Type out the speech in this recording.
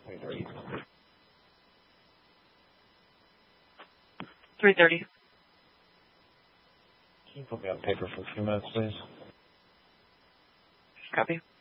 3:30. 3:30. Can you put me on paper for a few minutes, please? Copy.